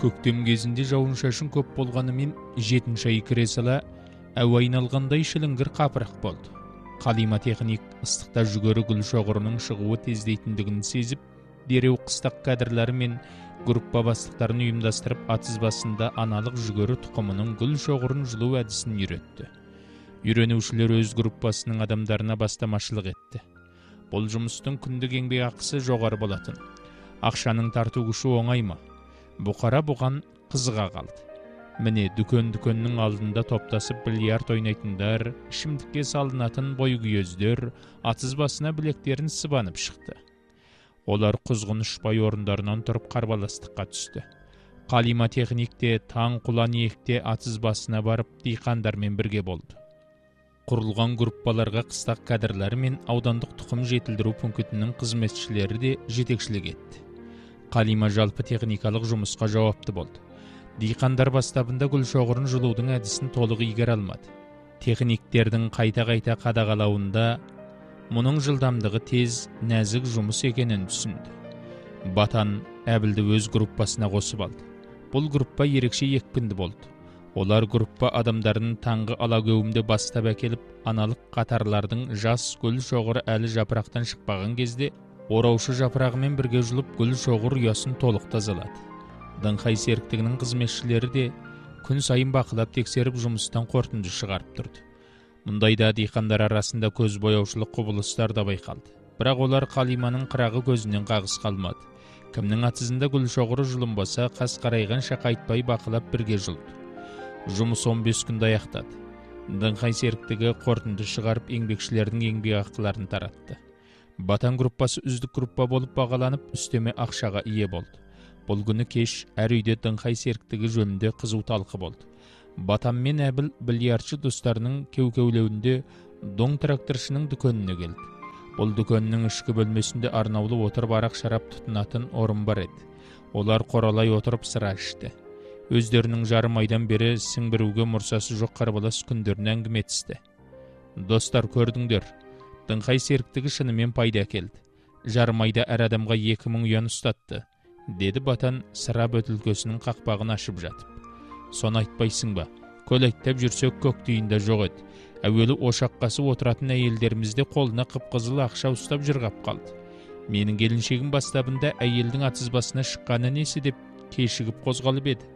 Көктем кезінде жауын-шашын көп болғанымен 7-ші ай кіре сала әуе айналғандай шіліңгір қапырық болды. Қалима техник ыстықта жүгері гүл шоғырының шығуы тездейтіндігін сезіп, дереу қыстақ кадрлары мен группа бастықтарын ұйымдастырып, атыз басында аналық жүгері тұқымының гүл шоғырын жылу әдісін үйретті. Үйренушілер өз группасының адамдарына бастамашылық етті. Бұл жұмыстың күндік еңбекақысы жоғары болатын. Ақшаның тарту күші оңай ма? Бұқара бұған қызыға қалды. Міне дүкен-дүкеннің алдында топтасып бильярд ойнайтындар, ішімдікке салынатын бойкүйездер атыз басына білектерін сыбанып шықты. Олар құзғын ұшпай орындарынан тұрып қарбаластыққа түсті. Қалима техникте таң құлан екте атыз басына барып диқандармен бірге болды. Құрылған группаларға қыстақ кадрлары мен аудандық тұқым жетілдіру пунктінің қызметшілері де жетекшілік етті. Қалима жалпы техникалық жұмысқа жауапты болды. Диқандар бастабында гүл шоғырын жылудың әдісін толық игере алмады. Техниктердің қайта-қайта қадағалауында мұның жылдамдығы тез, нәзік жұмыс екенін түсінді. Батан Әбілді өз группасына қосып алды. Бұл группа ерекше екпінді болды. Олар группа адамдарын таңғы алагеуімде бастап әкеліп, аналық қатарлардың жас гүл шоғыры әлі жапырақтан шықпаған кезде ораушы жапырағымен бірге жұлып гүл шоғыр ұясын толық тазалады. Дыңхай серіктігінің қызметшілері де күн сайын бақылап тексеріп жұмыстан қорытынды шығарып тұрды. Мұндайда диқандар арасында көз бояушылық құбылыстар да байқалды. Бірақ олар Қалиманың қырағы көзінен қағыс қалмады. Кімнің атызында гүл шоғыры жұлынбаса, қас қарайған шақайтпай бақылап бірге жұлды. Жұмыс 15 күнде аяқтады. Дыңхай серіктігі қорытынды шығарып еңбекшілердің еңбекақыларын таратты. Батан группасы үздік группа болып бағаланып, үстеме ақшаға ие болды. Бұл күні кеш әр үйде Дыңхай серіктігі жөнінде қызу талқы болды. Батан мен Әбіл бильярдшы достарының кеу-кеулеуінде доң тракторшының дүкеніне келді. Бұл дүкеннің ішкі бөлмесінде арнаулы отырып арақ шарап тұтынатын орын бар еді. Олар қоралай отырып сыра ішті. Өздерінің жарым айдан бері сіңбіруге мұрсасы жоқ қарбалас күндерін әңгіме етісті. Достар, көрдіңдер, Дыңхай серіктігі шынымен пайда әкелді. Жарым айда әр адамға 2000 ұян ұстатты, деді Батан сыра бөтілкесінің қақпағын ашып жатып. Соны айтпайсың ба? Көлейттеп жүрсек көктейінде жоқ еді. Әуелі ошаққасы отыратын әйелдерімізде қолына қып-қызыл ақша ұстап жырғап қалды. Менің келіншегім бастабында әйелдің атыз басына шыққаны несі деп кешігіп қозғалып еді.